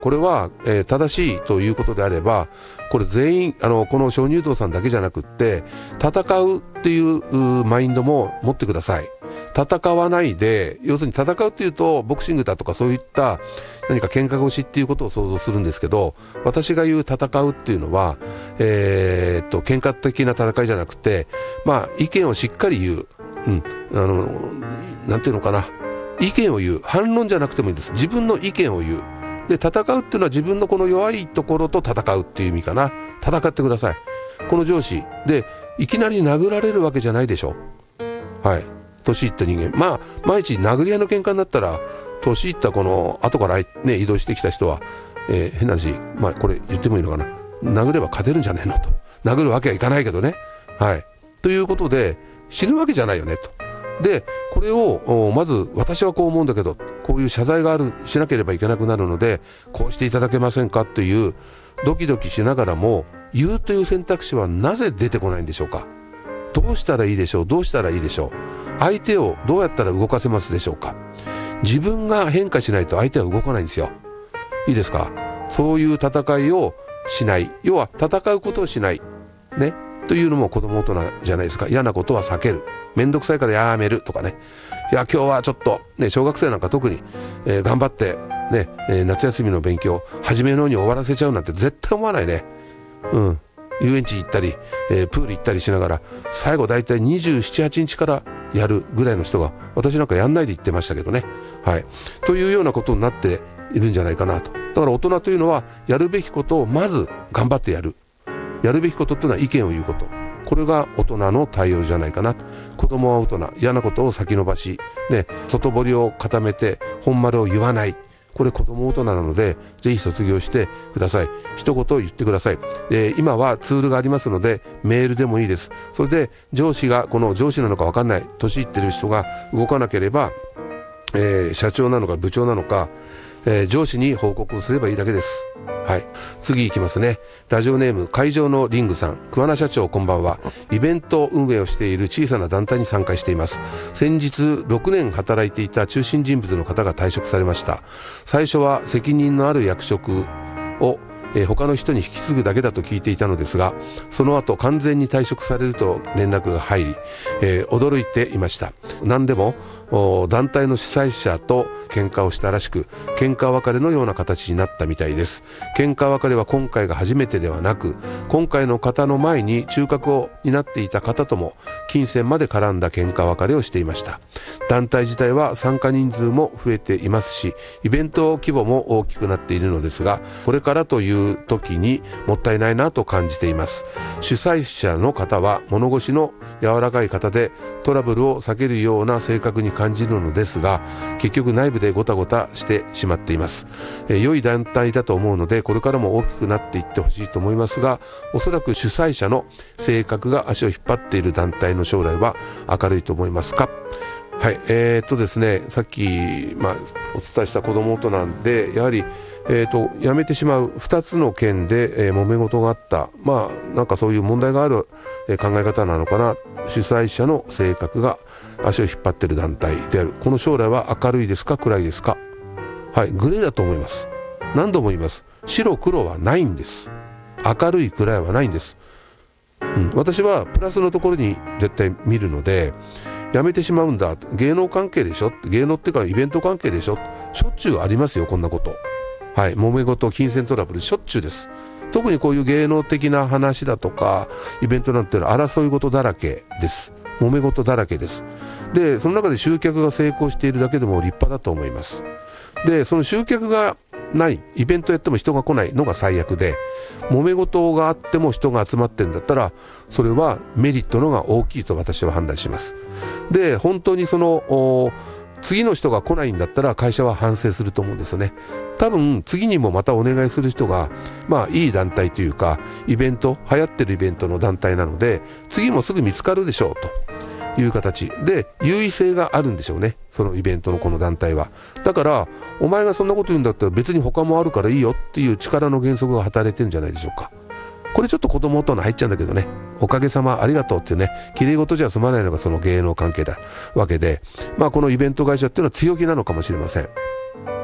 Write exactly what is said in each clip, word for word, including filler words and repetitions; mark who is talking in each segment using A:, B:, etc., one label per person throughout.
A: これは、えー、正しいということであれば、これ全員あのこの鍾乳洞さんだけじゃなくって戦うっていうマインドも持ってください。戦わないで、要するに戦うっていうとボクシングだとかそういった何か喧嘩腰っていうことを想像するんですけど、私が言う戦うっていうのは、えー、っと喧嘩的な戦いじゃなくて、まあ意見をしっかり言う、うん、あのなんていうのかな、意見を言う、反論じゃなくてもいいんです。自分の意見を言う。で、戦うっていうのは自分のこの弱いところと戦うっていう意味かな。戦ってください。この上司でいきなり殴られるわけじゃないでしょ。はい、年いった人間、まあ毎日殴り合いの喧嘩になったら、年いったこの後からね移動してきた人は、えー、変な話、まあこれ言ってもいいのかな、殴れば勝てるんじゃねえのと。殴るわけはいかないけどね。はい、ということで死ぬわけじゃないよねと。でこれをまず私はこう思うんだけど、こういう謝罪があるしなければいけなくなるので、こうしていただけませんかっていうドキドキしながらも言うという選択肢はなぜ出てこないんでしょうか。どうしたらいいでしょう、どうしたらいいでしょう。相手をどうやったら動かせますでしょうか。自分が変化しないと相手は動かないんですよ。いいですか。そういう戦いをしない、要は戦うことをしないねというのも子供大人じゃないですか。嫌なことは避ける、めんどくさいからやめるとかね。いや今日はちょっとね、小学生なんか特に、えー、頑張ってね、えー、夏休みの勉強初めのように終わらせちゃうなんて絶対思わないね。うん、遊園地行ったり、えー、プール行ったりしながら最後だいたいにじゅうなな、はちにちからやるぐらいの人が、私なんかやんないで言ってましたけどね。はい、というようなことになっているんじゃないかなと。だから大人というのはやるべきことをまず頑張ってやる。やるべきことっていうのは意見を言うこと、これが大人の対応じゃないかなと。子供は大人、嫌なことを先延ばし、ね、外堀を固めて本丸を言わない、これ子供大人なのでぜひ卒業してください。一言言ってください。で今はツールがありますのでメールでもいいです。それで上司が、この上司なのか分かんない年いってる人が動かなければ、えー、社長なのか部長なのか、えー、上司に報告すればいいだけです。はい、次いきますね。ラジオネーム会場のリングさん。桑名社長こんばんは。イベント運営をしている小さな団体に参加しています。先日ろくねん働いていた中心人物の方が退職されました。最初は責任のある役職をえー、他の人に引き継ぐだけだと聞いていたのですが、その後完全に退職されると連絡が入り、えー、驚いていました。何でも団体の主催者と喧嘩をしたらしく、喧嘩別れのような形になったみたいです。喧嘩別れは今回が初めてではなく、今回の方の前に中核を担っていた方とも金銭まで絡んだ喧嘩別れをしていました。団体自体は参加人数も増えていますし、イベント規模も大きくなっているのですが、これからという時にもったいないなと感じています。主催者の方は物腰の柔らかい方でトラブルを避けるような性格に感じるのですが、結局内部でゴタゴタしてしまっています。えー、良い団体だと思うのでこれからも大きくなっていってほしいと思いますが、おそらく主催者の性格が足を引っ張っている団体の将来は明るいと思いますか。はい、えー、っとですねさっき、まあ、お伝えした子ども大人で、やはりえー、と辞めてしまうふたつの件で、えー、揉め事があった、まあなんかそういう問題がある、えー、考え方なのかな。主催者の性格が足を引っ張っている団体である。この将来は明るいですか暗いですか。はい、グレーだと思います。何度も言います。白黒はないんです。明るい暗いはないんです、うん、私はプラスのところに絶対見るので、辞めてしまうんだ、芸能関係でしょ、芸能っていうかイベント関係でしょ、しょっちゅうありますよこんなこと。はい、揉め事、金銭トラブルしょっちゅうです。特にこういう芸能的な話だとかイベントなんていうのは争い事だらけです。揉め事だらけです。でその中で集客が成功しているだけでも立派だと思います。でその集客がないイベントやっても人が来ないのが最悪で、揉め事があっても人が集まってるんだったらそれはメリットのが大きいと私は判断します。で本当にその次の人が来ないんだったら会社は反省すると思うんですよね。多分次にもまたお願いする人がまあいい団体というかイベント、流行ってるイベントの団体なので次もすぐ見つかるでしょうという形で優位性があるんでしょうね、そのイベントのこの団体は。だからお前がそんなこと言うんだったら別に他もあるからいいよっていう力の原則が働いてるんじゃないでしょうか。これちょっと子供大人入っちゃうんだけどね、おかげさまありがとうっていうね、綺麗事じゃ済まないのがその芸能関係だわけで、まあこのイベント会社っていうのは強気なのかもしれません。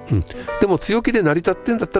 A: うん、でも強気で成り立ってんだった